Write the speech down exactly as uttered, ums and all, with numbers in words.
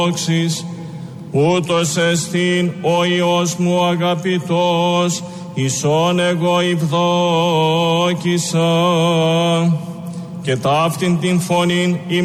ούτως εστίν ο Υιός μου αγαπητός, ίσον εγώ υπδόκησα, και ταύτην την φωνήν